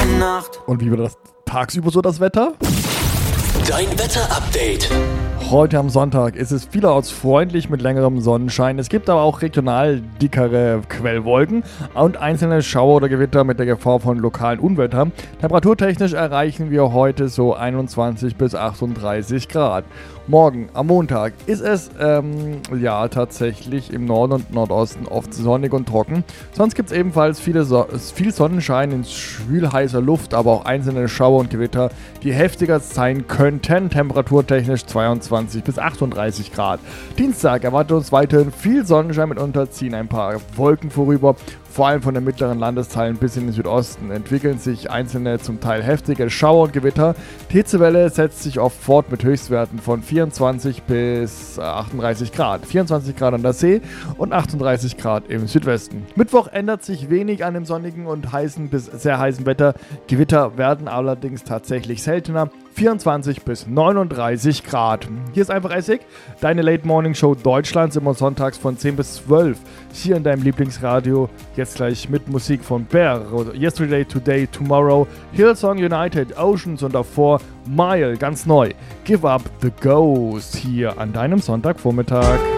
Nacht. Und wie wird das tagsüber so das Wetter? Dein Wetterupdate. Heute am Sonntag ist es vielerorts freundlich mit längerem Sonnenschein. Es gibt aber auch regional dickere Quellwolken und einzelne Schauer oder Gewitter mit der Gefahr von lokalen Unwetter. Temperaturtechnisch erreichen wir heute so 21 bis 38 Grad. Morgen, am Montag, ist es tatsächlich im Norden und Nordosten oft sonnig und trocken. Sonst gibt es ebenfalls viel Sonnenschein in schwül-heißer Luft, aber auch einzelne Schauer und Gewitter, die heftiger sein könnten. Temperaturtechnisch 22 bis 38 Grad. Dienstag erwartet uns weiterhin viel Sonnenschein, mitunter ziehen ein paar Wolken vorüber. Vor allem von den mittleren Landesteilen bis in den Südosten entwickeln sich einzelne, zum Teil heftige Schauer und Gewitter. Die Hitzewelle setzt sich oft fort mit Höchstwerten von 24 bis 38 Grad. 24 Grad an der See und 38 Grad im Südwesten. Mittwoch ändert sich wenig an dem sonnigen und heißen bis sehr heißen Wetter. Gewitter werden allerdings tatsächlich seltener. 24 bis 39 Grad. Hier ist einfach Essig, deine Late Morning Show Deutschlands, immer sonntags von 10 bis 12. Hier in deinem Lieblingsradio, jetzt gleich mit Musik von Bear, Yesterday, Today, Tomorrow, Hillsong United, Oceans und davor Mile, ganz neu. Give Up the Ghost hier an deinem Sonntagvormittag.